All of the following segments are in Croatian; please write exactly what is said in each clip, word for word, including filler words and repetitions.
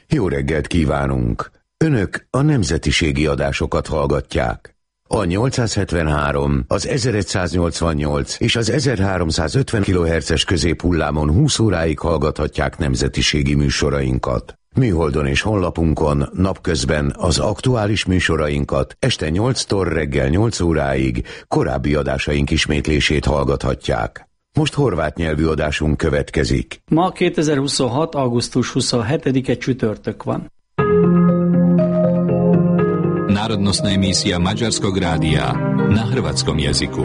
Jó reggelt kívánunk! Önök a nemzetiségi adásokat hallgatják. A nyolcszázhetvenhárom, az ezeregyszáznyolcvannyolc és az ezerháromszázötven kilohertzes középhullámon húsz óráig hallgathatják nemzetiségi műsorainkat. Műholdon és honlapunkon napközben az aktuális műsorainkat, este nyolctól reggel nyolc óráig korábbi adásaink ismétlését hallgathatják. Most horvát nyelvű adásunk következik. Ma kétezer-huszonhat. augusztus huszonhetedike četvrtak van. Narodnosna emisija Mađarskog radija na hrvatskom jeziku.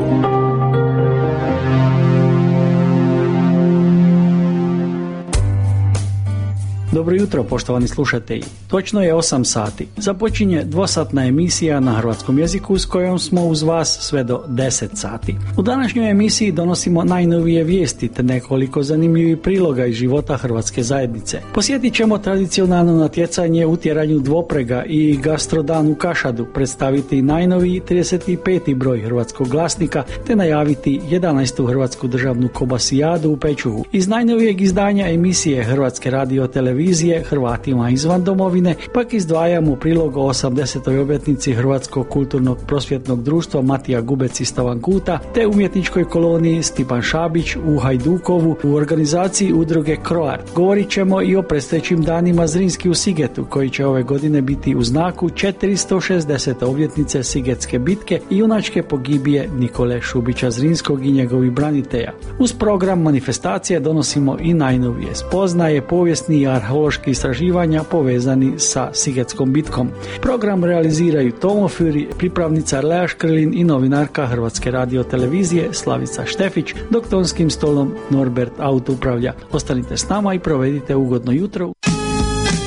Dobro jutro, poštovani slušatelji. Točno je osam sati. Započinje dvosatna emisija na hrvatskom jeziku s kojom smo uz vas sve do deset sati. U današnjoj emisiji donosimo najnovije vijesti te nekoliko zanimljivih priloga iz života hrvatske zajednice. Posjetit ćemo tradicionalno natjecanje u tjeranju dvoprega i gastrodan u Kašadu, predstaviti najnoviji trideset peti broj hrvatskog glasnika te najaviti jedanaestu hrvatsku državnu kobasijadu u Pečuhu. Iz najnovijeg izdanja emisije Hrvatske radiotelevizije Hrvatima izvan domovine pak izdvajamo prilog o osamdesetoj obljetnici Hrvatskog kulturnog prosvjetnog društva Matija Gubec iz Stavankuta te umjetničkoj koloniji Stipan Šabić u Hajdukovu u organizaciji udruge Croar. Govorit ćemo i o predstojećim danima Zrinski u Sigetu koji će ove godine biti u znaku četiristo šezdesete obljetnice Sigetske bitke i junačke pogibije Nikole Šubića Zrinskog i njegovih branitelja. Uz program manifestacije donosimo i najnovije spoznaje, povijesni i arheološki istraživanja povezani sa Sigetskom bitkom. Program realiziraju Tomo Füri, pripravnica Lea Škrlin i novinarka Hrvatske radiotelevizije Slavica Štefić, dok tonskim stolom Norbert Aut upravlja. Ostanite s nama i provedite ugodno jutro